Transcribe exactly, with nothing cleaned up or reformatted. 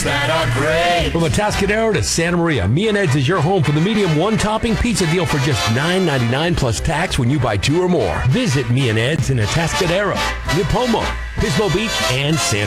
that are great. From Atascadero to Santa Maria, Me and Ed's is your home for the medium one-topping pizza deal for just nine ninety-nine plus tax when you buy two or more. Visit Me and Ed's in Atascadero, Nipomo, Pismo Beach, and Santa